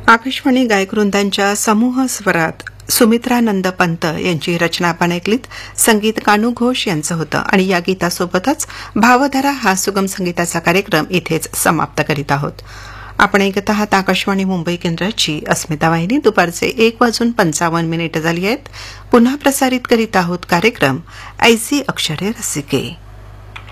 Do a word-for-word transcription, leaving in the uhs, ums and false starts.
आकाशवाणी गायकवृंदांच्या समूह स्वरात सुमित्रानंद पंत यांची रचना आपण ऐकलीत. संगीत कानू घोष यांचं होतं आणि या गीतासोबतच भावधारा हा सुगम संगीताचा कार्यक्रम इथेच समाप्त करीत आहोत. आपण ऐकत आहात आकाशवाणी मुंबई केंद्राची अस्मिता वाहिनी. दुपारचे एक वाजून पंचावन्न मिनिटं झाली आहेत. पुन्हा प्रसारित करीत आहोत कार्यक्रम ऐसी अक्षरे रसिके.